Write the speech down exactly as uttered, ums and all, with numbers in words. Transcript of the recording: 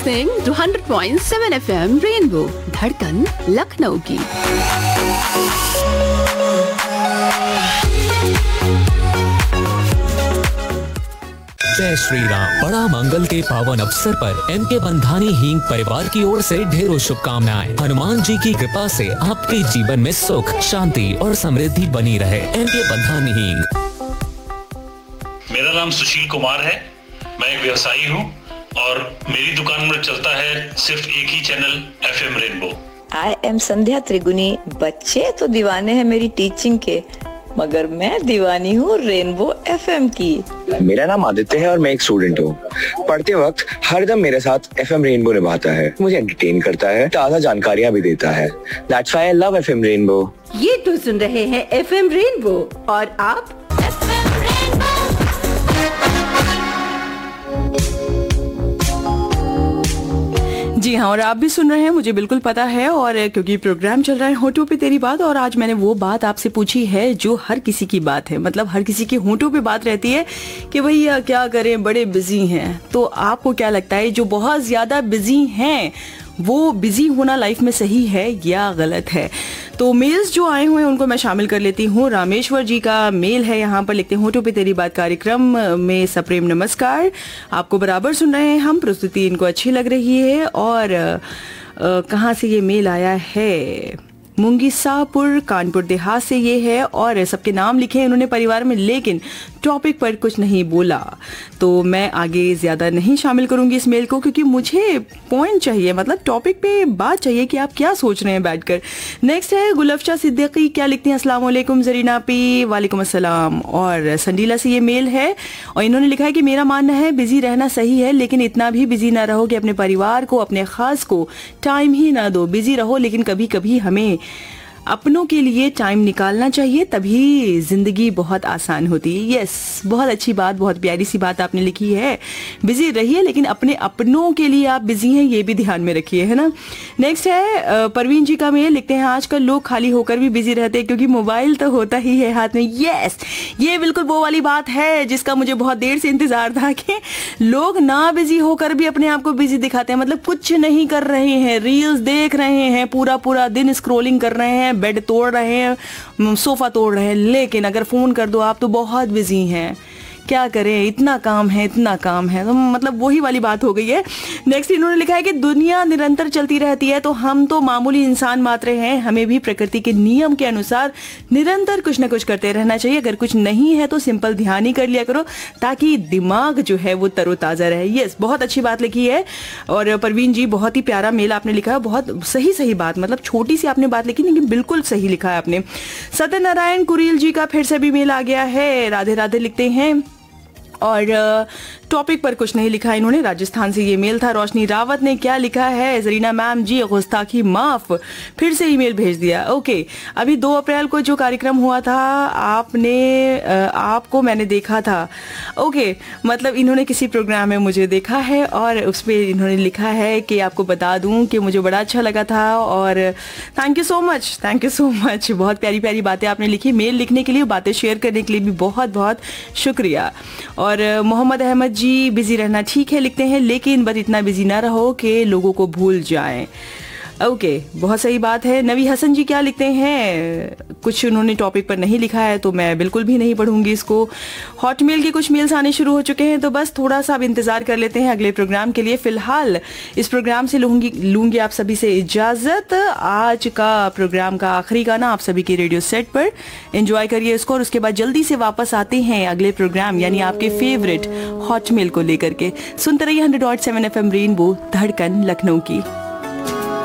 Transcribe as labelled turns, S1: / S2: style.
S1: listening to one hundred point seven F M Rainbow, धड़कन लखनऊ की।
S2: जय श्री राम। बड़ा मंगल के पावन अवसर पर एम के बंधानी हींग परिवार की ओर से ढेरों शुभकामनाएं। हनुमान जी की कृपा से आपके जीवन में सुख, शांति और समृद्धि बनी रहे। एम के बंधानी हींग।
S3: मेरा नाम सुशील कुमार है, मैं एक व्यवसायी हूँ और मेरी दुकान में चलता है सिर्फ एक ही channel F M rainbow.
S4: I am संध्या त्रिगुनी। बच्चे तो दीवाने हैं मेरी टीचिंग के, मगर मैं दीवानी हूँ रेनबो एफ एम की।
S5: मेरा नाम आदित्य है और मैं एक स्टूडेंट हूँ। पढ़ते वक्त हरदम मेरे साथ एफ एम रेनबो निभाता है, मुझे एंटरटेन करता है, ताज़ा जानकारियाँ भी देता है। That's why I love F M rainbow.
S6: ये तो सुन रहे हैं एफ एम रेनबो और आप
S7: जी हाँ, और आप भी सुन रहे हैं, मुझे बिल्कुल पता है। और क्योंकि प्रोग्राम चल रहा है होठों पे तेरी बात, और आज मैंने वो बात आपसे पूछी है जो हर किसी की बात है, मतलब हर किसी के होठों पे बात रहती है कि भैया क्या करें, बड़े बिजी हैं। तो आपको क्या लगता है, जो बहुत ज़्यादा बिजी हैं वो बिजी होना लाइफ में सही है या गलत है? तो मेल्स जो आए हुए हैं उनको मैं शामिल कर लेती हूँ। रामेश्वर जी का मेल है, यहाँ पर लिखते हैं, होठों पे तेरी बात कार्यक्रम में सप्रेम नमस्कार, आपको बराबर सुन रहे हैं हम, प्रस्तुति इनको अच्छी लग रही है। और कहाँ से ये मेल आया है? मुंगीसापुर कानपुर देहात से ये है, और सबके नाम लिखे हैं उन्होंने परिवार में, लेकिन टॉपिक पर कुछ नहीं बोला। तो मैं आगे ज़्यादा नहीं शामिल करूंगी इस मेल को, क्योंकि मुझे पॉइंट चाहिए, मतलब टॉपिक पे बात चाहिए कि आप क्या सोच रहे हैं बैठकर। नेक्स्ट है गुलफ्शा सिद्दीकी, क्या लिखती हैं, अस्सलाम वालेकुम जरीना पी। वालेकुम अस्सलाम। और संडीला से ये मेल है और इन्होंने लिखा है कि मेरा मानना है बिजी रहना सही है, लेकिन इतना भी बिजी ना रहो कि अपने परिवार को, अपने खास को टाइम ही ना दो। बिजी रहो लेकिन कभी कभी हमें अपनों के लिए टाइम निकालना चाहिए, तभी जिंदगी बहुत आसान होती है। यस, बहुत अच्छी बात, बहुत प्यारी सी बात आपने लिखी है। बिजी रहिए लेकिन अपने अपनों के लिए आप बिजी हैं, ये भी ध्यान में रखिए, है ना। नेक्स्ट है परवीन जी का मेल, लिखते हैं, आजकल लोग खाली होकर भी बिजी रहते हैं क्योंकि मोबाइल तो होता ही है हाथ में। यस, ये बिल्कुल वो वाली बात है जिसका मुझे बहुत देर से इंतजार था कि लोग ना बिजी होकर भी अपने आप को बिजी दिखाते हैं, मतलब कुछ नहीं कर रहे हैं, रील्स देख रहे हैं, पूरा पूरा दिन स्क्रोलिंग कर रहे हैं, बेड तोड़ रहे हैं, सोफा तोड़ रहे हैं, लेकिन अगर फोन कर दो आप तो बहुत बिजी हैं। क्या करें, इतना काम है, इतना काम है, तो मतलब वही वाली बात हो गई है। नेक्स्ट इन्होंने लिखा है कि दुनिया निरंतर चलती रहती है, तो हम तो मामूली इंसान मात्र हैं, हमें भी प्रकृति के नियम के अनुसार निरंतर कुछ ना कुछ करते रहना चाहिए। अगर कुछ नहीं है तो सिंपल ध्यान ही कर लिया करो, ताकि दिमाग जो है वो तरोताजा रहे। यस, बहुत अच्छी बात लिखी है। और परवीन जी, बहुत ही प्यारा मेल आपने लिखा है, बहुत सही सही बात, मतलब छोटी सी आपने बात लिखी लेकिन बिल्कुल सही लिखा है आपने। सत्यनारायण कुरील जी का फिर से भी मेल आ गया है, राधे राधे लिखते हैं, और टॉपिक पर कुछ नहीं लिखा इन्होंने। राजस्थान से ये मेल था। रोशनी रावत ने क्या लिखा है, जरीना मैम जी गुस्ताखी माफ, फिर से ईमेल भेज दिया। ओके, अभी दो अप्रैल को जो कार्यक्रम हुआ था आपने आपको मैंने देखा था। ओके, मतलब इन्होंने किसी प्रोग्राम में मुझे देखा है और उस पर इन्होंने लिखा है कि आपको बता दूं कि मुझे बड़ा अच्छा लगा था, और thank you so much, thank you so much. बहुत प्यारी प्यारी बातें आपने लिखी। मेल लिखने के लिए, बातें शेयर करने के लिए भी बहुत बहुत शुक्रिया। और मोहम्मद अहमद जी, बिजी रहना ठीक है लिखते हैं, लेकिन बस इतना बिजी ना रहो कि लोगों को भूल जाएं। ओके okay, बहुत सही बात है। नवी हसन जी क्या लिखते हैं, कुछ उन्होंने टॉपिक पर नहीं लिखा है तो मैं बिल्कुल भी नहीं पढ़ूंगी इसको। हॉटमेल के कुछ मेल्स आने शुरू हो चुके हैं, तो बस थोड़ा सा अब इंतजार कर लेते हैं अगले प्रोग्राम के लिए। फिलहाल इस प्रोग्राम से लूंगी लूंगी आप सभी से इजाजत। आज का प्रोग्राम का आखिरी गाना आप सभी के रेडियो सेट पर, एंजॉय करिए इसको, और उसके बाद जल्दी से वापस आते हैं अगले प्रोग्राम यानी आपके फेवरेट हॉटमेल को लेकर के। सुनते रहिए hundred point seven F M rainbow, धड़कन लखनऊ की।